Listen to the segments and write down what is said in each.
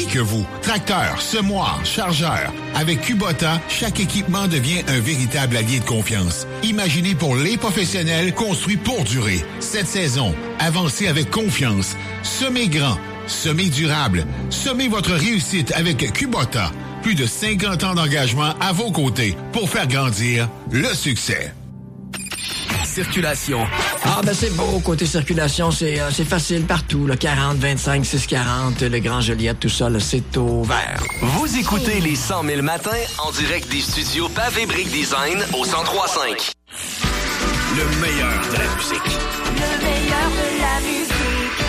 qui que vous. Tracteur, semoir, chargeur. Avec Kubota, chaque équipement devient un véritable allié de confiance. Imaginé pour les professionnels, construit pour durer. Cette saison, avancez avec confiance. Semez grand, semez durable. Semez votre réussite avec Kubota. Plus de 50 ans d'engagement à vos côtés pour faire grandir le succès. Circulation. C'est beau, côté circulation, c'est facile partout, le 40, 25, 640, le Grand Joliette, tout ça, là, c'est au vert. Vous écoutez les 100 000 matins en direct des studios Pavé Brick Design au 103.5. Le meilleur de la musique. Le meilleur de la musique.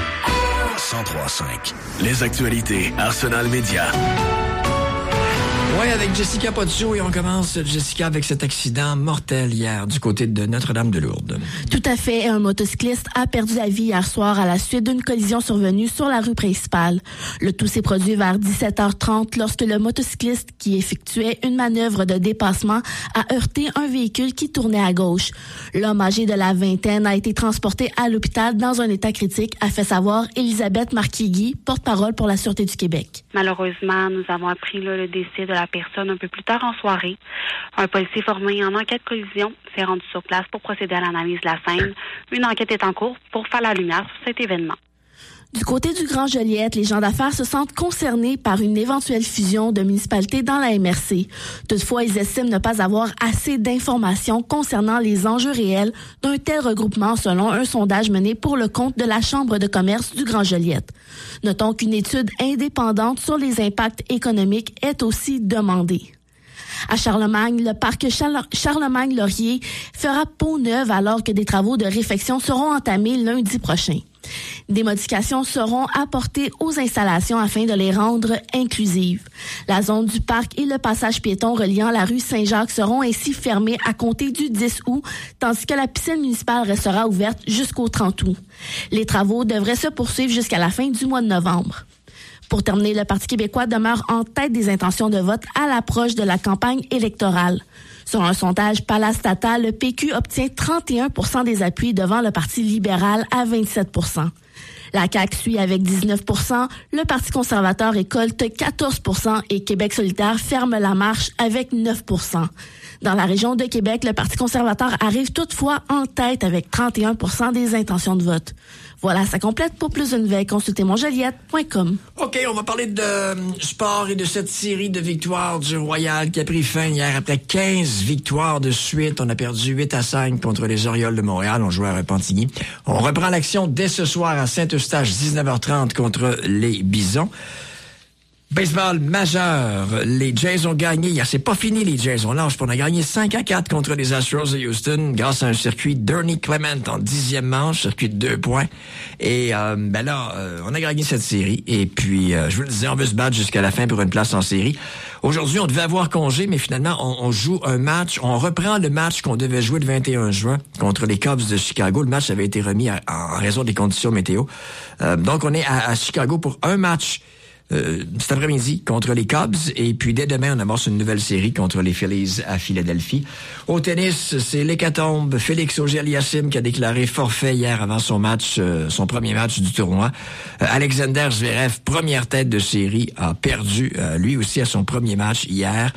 103.5. Les actualités Arsenal Média. Oui, avec Jessica Potsou, et on commence, Jessica, avec cet accident mortel hier du côté de Notre-Dame-de-Lourdes. Tout à fait. Un motocycliste a perdu la vie hier soir à la suite d'une collision survenue sur la rue principale. Le tout s'est produit vers 17h30 lorsque le motocycliste qui effectuait une manœuvre de dépassement a heurté un véhicule qui tournait à gauche. L'homme âgé de la vingtaine a été transporté à l'hôpital dans un état critique, a fait savoir Elisabeth Marquigui, porte-parole pour la Sûreté du Québec. Malheureusement, nous avons appris le décès de la personne un peu plus tard en soirée. Un policier formé en enquête collision s'est rendu sur place pour procéder à l'analyse de la scène. Une enquête est en cours pour faire la lumière sur cet événement. Du côté du Grand Joliette, les gens d'affaires se sentent concernés par une éventuelle fusion de municipalités dans la MRC. Toutefois, ils estiment ne pas avoir assez d'informations concernant les enjeux réels d'un tel regroupement selon un sondage mené pour le compte de la Chambre de commerce du Grand Joliette. Notons qu'une étude indépendante sur les impacts économiques est aussi demandée. À Charlemagne, le parc Charlemagne-Laurier fera peau neuve alors que des travaux de réfection seront entamés lundi prochain. Des modifications seront apportées aux installations afin de les rendre inclusives. La zone du parc et le passage piéton reliant la rue Saint-Jacques seront ainsi fermés à compter du 10 août, tandis que la piscine municipale restera ouverte jusqu'au 30 août. Les travaux devraient se poursuivre jusqu'à la fin du mois de novembre. Pour terminer, le Parti québécois demeure en tête des intentions de vote à l'approche de la campagne électorale. Selon un sondage Palace Tata, le PQ obtient 31% des appuis devant le Parti libéral à 27%. La CAQ suit avec 19%, le Parti conservateur récolte 14% et Québec solidaire ferme la marche avec 9%. Dans la région de Québec, le Parti conservateur arrive toutefois en tête avec 31% des intentions de vote. Voilà, ça complète. Pour plus de nouvelles, consultez monjoliette.com. OK, on va parler de sport et de cette série de victoires du Royal qui a pris fin hier après 15 victoires de suite. On a perdu 8-5 contre les Orioles de Montréal. On jouait à Repentigny. On reprend l'action dès ce soir à Saint-Eustache, 19h30 contre les Bisons. Baseball majeur. Les Jays ont gagné. C'est pas fini, les Jays. On lâche pas. On a gagné 5-4 contre les Astros de Houston grâce à un circuit Bernie Clement en 10e manche, circuit de 2 points. Et on a gagné cette série. Et puis, je vous le disais, on veut se battre jusqu'à la fin pour une place en série. Aujourd'hui, on devait avoir congé, mais finalement, on joue un match. On reprend le match qu'on devait jouer le 21 juin contre les Cubs de Chicago. Le match avait été remis en raison des conditions météo. Donc, on est à Chicago pour un match cet après-midi contre les Cubs, et puis dès demain on amorce une nouvelle série contre les Phillies à Philadelphie. Au tennis, c'est l'hécatombe. Félix Auger-Aliassime qui a déclaré forfait hier avant son match, son premier match du tournoi. Alexander Zverev, première tête de série, a perdu lui aussi à son premier match hier.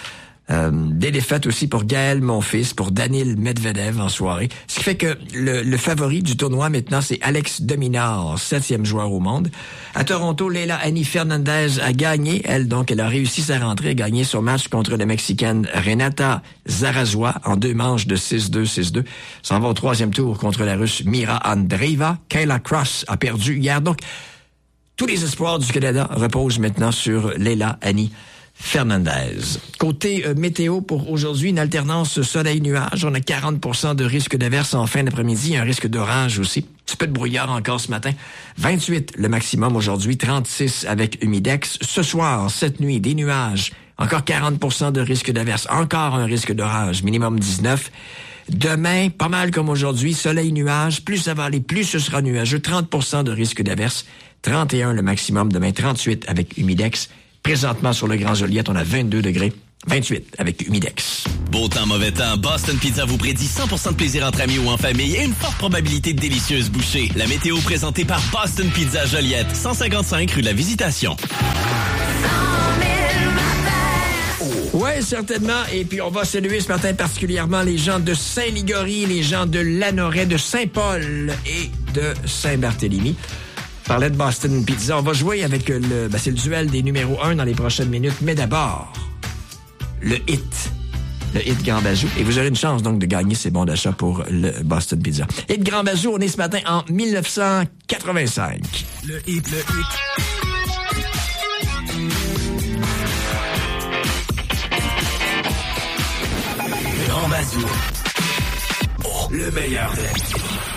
Des défaites aussi pour Gaël Monfils, pour Daniil Medvedev en soirée. Ce qui fait que le favori du tournoi maintenant, c'est Alex de Minaur, 7e joueur au monde. À Toronto, Leila Annie Fernandez a gagné. Elle a réussi sa rentrée, a gagné son match contre la Mexicaine Renata Zarazua en 2 manches de 6-2, 6-2. S'en va au 3e tour contre la Russe Mira Andreeva. Kayla Cross a perdu hier. Donc, tous les espoirs du Canada reposent maintenant sur Leila Annie Fernandez. Côté météo pour aujourd'hui, une alternance soleil-nuage. On a 40% de risque d'averse en fin d'après-midi, un risque d'orage aussi. Un petit peu de brouillard encore ce matin. 28 le maximum aujourd'hui, 36 avec humidex. Ce soir, cette nuit, des nuages. Encore 40% de risque d'averse. Encore un risque d'orage, minimum 19. Demain, pas mal comme aujourd'hui, soleil-nuage. Plus ça va aller, plus ce sera nuageux. 30% de risque d'averse. 31 le maximum. Demain, 38 avec humidex. Présentement, sur le Grand Joliette, on a 22 degrés. 28 avec Humidex. Beau temps, mauvais temps, Boston Pizza vous prédit 100% de plaisir entre amis ou en famille et une forte probabilité de délicieuses bouchées. La météo présentée par Boston Pizza Joliette, 155 rue de la Visitation. Oui, certainement. Et puis, on va saluer ce matin particulièrement les gens de Saint-Ligory, les gens de Lanoret, de Saint-Paul et de Saint-Barthélemy. On parlait de Boston Pizza. On va jouer avec c'est le duel des numéros 1 dans les prochaines minutes. Mais d'abord, le hit Grand Bazou. Et vous aurez une chance, donc, de gagner ces bons d'achat pour le Boston Pizza. Hit Grand Bazou, on est ce matin en 1985. Le hit. Grand Bazou. Oh, le meilleur de la musique.